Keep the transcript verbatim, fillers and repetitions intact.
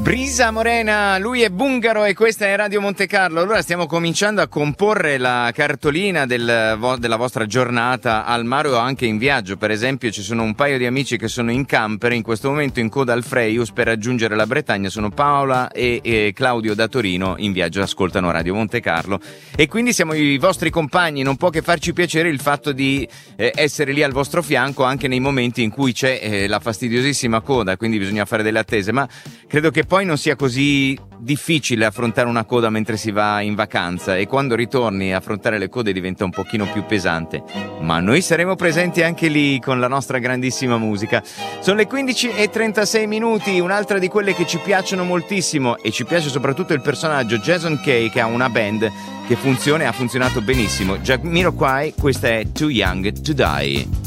Brisa Morena, lui è Bungaro e questa è Radio Monte Carlo. Allora stiamo cominciando a comporre la cartolina del, della vostra giornata al mare o anche in viaggio. Per esempio ci sono un paio di amici che sono in camper in questo momento in coda al Freius per raggiungere la Bretagna. Sono Paola e, e Claudio da Torino, in viaggio, ascoltano Radio Monte Carlo e quindi siamo i vostri compagni. Non può che farci piacere il fatto di eh, essere lì al vostro fianco anche nei momenti in cui c'è eh, la fastidiosissima coda, quindi bisogna fare delle attese, ma credo che poi non sia così difficile affrontare una coda mentre si va in vacanza, e quando ritorni a affrontare le code diventa un pochino più pesante, ma noi saremo presenti anche lì con la nostra grandissima musica. Sono le quindici e trentasei minuti, un'altra di quelle che ci piacciono moltissimo, e ci piace soprattutto il personaggio Jason Kay, che ha una band che funziona e ha funzionato benissimo. Jamiroquai, questa è Too Young to Die.